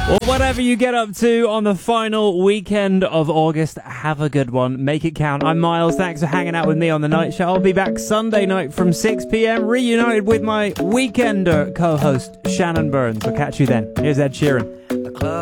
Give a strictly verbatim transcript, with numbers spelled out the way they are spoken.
Well, whatever you get up to on the final weekend of August, have a good one. Make it count. I'm Miles. Thanks for hanging out with me on the night show. I'll be back Sunday night from six p.m. reunited with my weekender co-host, Shannon Burns. I'll catch you then. Here's Ed Sheeran.